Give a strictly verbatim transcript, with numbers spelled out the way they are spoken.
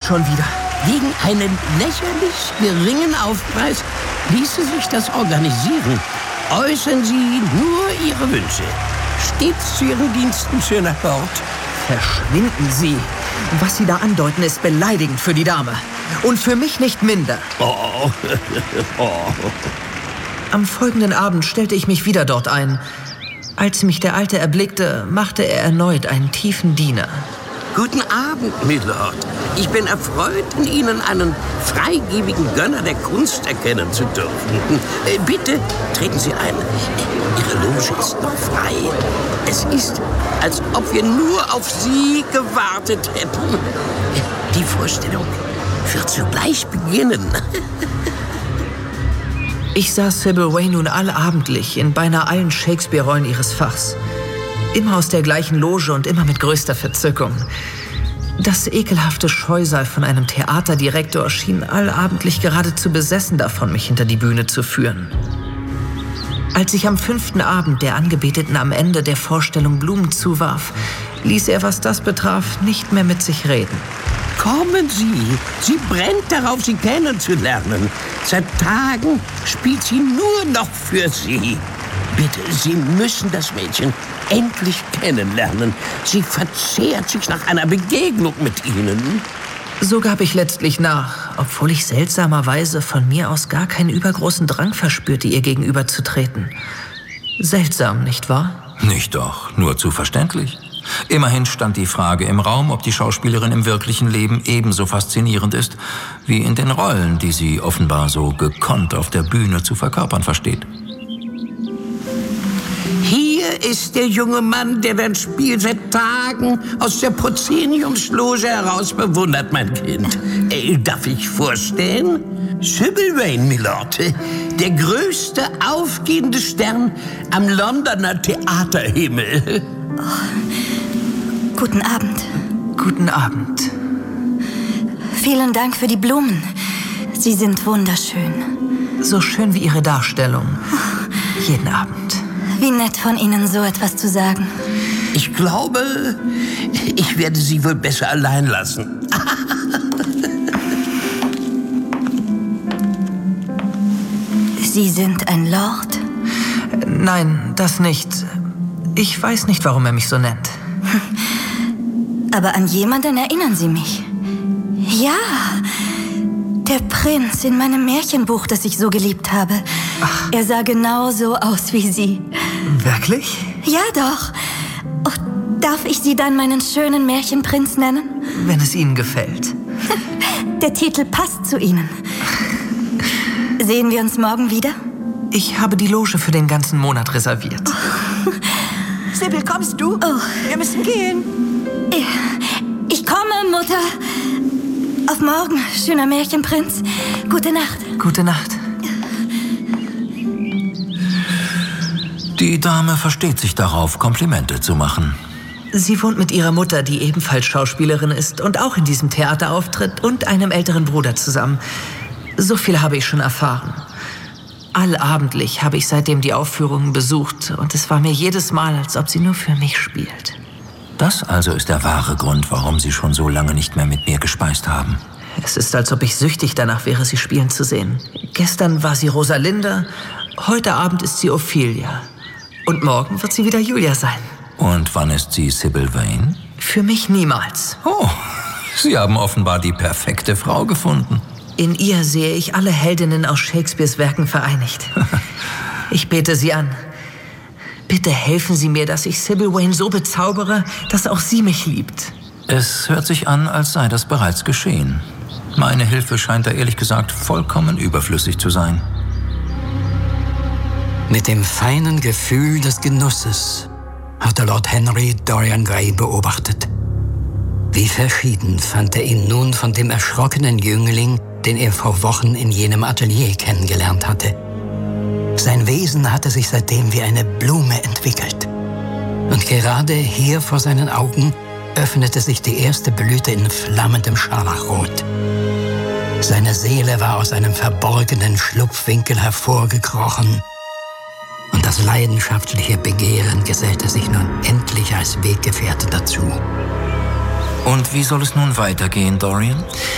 schon wieder? Wegen einen lächerlich geringen Aufpreis ließe sich das organisieren. Äußern Sie nur Ihre Wünsche. Stets zu Ihren Diensten, schöner Lord. Verschwinden Sie. Was Sie da andeuten, ist beleidigend für die Dame. Und für mich nicht minder. Oh. oh. Am folgenden Abend stellte ich mich wieder dort ein. Als mich der Alte erblickte, machte er erneut einen tiefen Diener. Guten Abend, Milord. Ich bin erfreut, in Ihnen einen freigebigen Gönner der Kunst erkennen zu dürfen. Äh, bitte treten Sie ein. Ihre Loge ist noch frei. Es ist, als ob wir nur auf Sie gewartet hätten. Die Vorstellung wird sogleich beginnen. Ich sah Sybil Vane nun allabendlich in beinahe allen Shakespeare-Rollen ihres Fachs. Immer aus der gleichen Loge und immer mit größter Verzückung. Das ekelhafte Scheusal von einem Theaterdirektor schien allabendlich geradezu besessen davon, mich hinter die Bühne zu führen. Als ich am fünften Abend der Angebeteten am Ende der Vorstellung Blumen zuwarf, ließ er, was das betraf, nicht mehr mit sich reden. Kommen Sie! Sie brennt darauf, Sie kennenzulernen. Seit Tagen spielt sie nur noch für Sie. Bitte, Sie müssen das Mädchen endlich kennenlernen. Sie verzehrt sich nach einer Begegnung mit Ihnen. So gab ich letztlich nach, obwohl ich seltsamerweise von mir aus gar keinen übergroßen Drang verspürte, ihr gegenüberzutreten. Seltsam, nicht wahr? Nicht doch, nur zu verständlich. Immerhin stand die Frage im Raum, ob die Schauspielerin im wirklichen Leben ebenso faszinierend ist, wie in den Rollen, die sie offenbar so gekonnt auf der Bühne zu verkörpern versteht. Hier ist der junge Mann, der dein Spiel seit Tagen aus der Proszeniumsloge heraus bewundert, mein Kind. Äh, darf ich vorstellen? Sybil Vane, Milord. Der größte aufgehende Stern am Londoner Theaterhimmel. Oh, guten Abend. Guten Abend. Vielen Dank für die Blumen. Sie sind wunderschön. So schön wie Ihre Darstellung. Jeden Abend. Wie nett von Ihnen, so etwas zu sagen. Ich glaube, ich werde Sie wohl besser allein lassen. Sie sind ein Lord? Nein, das nicht. Ich weiß nicht, warum er mich so nennt. Aber an jemanden erinnern Sie mich. Ja, der Prinz in meinem Märchenbuch, das ich so geliebt habe. Ach. Er sah genauso aus wie Sie. Wirklich? Ja, doch. Oh, darf ich Sie dann meinen schönen Märchenprinz nennen? Wenn es Ihnen gefällt. Der Titel passt zu Ihnen. Sehen wir uns morgen wieder? Ich habe die Loge für den ganzen Monat reserviert. Oh. Sybil, kommst du? Oh. Wir müssen gehen. Ich komme, Mutter. Auf morgen, schöner Märchenprinz. Gute Nacht. Gute Nacht. Die Dame versteht sich darauf, Komplimente zu machen. Sie wohnt mit ihrer Mutter, die ebenfalls Schauspielerin ist und auch in diesem Theater auftritt, und einem älteren Bruder zusammen. So viel habe ich schon erfahren. Allabendlich habe ich seitdem die Aufführungen besucht, und es war mir jedes Mal, als ob sie nur für mich spielt. Das also ist der wahre Grund, warum Sie schon so lange nicht mehr mit mir gespeist haben. Es ist, als ob ich süchtig danach wäre, sie spielen zu sehen. Gestern war sie Rosalinda, heute Abend ist sie Ophelia. Und morgen wird sie wieder Julia sein. Und wann ist sie Sybil Vane? Für mich niemals. Oh, Sie haben offenbar die perfekte Frau gefunden. In ihr sehe ich alle Heldinnen aus Shakespeares Werken vereinigt. Ich bete Sie an. Bitte helfen Sie mir, dass ich Sybil Vane so bezaubere, dass auch sie mich liebt. Es hört sich an, als sei das bereits geschehen. Meine Hilfe scheint da ehrlich gesagt vollkommen überflüssig zu sein. Mit dem feinen Gefühl des Genusses hatte Lord Henry Dorian Gray beobachtet. Wie verschieden fand er ihn nun von dem erschrockenen Jüngling, den er vor Wochen in jenem Atelier kennengelernt hatte. Sein Wesen hatte sich seitdem wie eine Blume entwickelt. Und gerade hier vor seinen Augen öffnete sich die erste Blüte in flammendem Scharlachrot. Seine Seele war aus einem verborgenen Schlupfwinkel hervorgekrochen, und das leidenschaftliche Begehren gesellte sich nun endlich als Weggefährte dazu. Und wie soll es nun weitergehen, Dorian?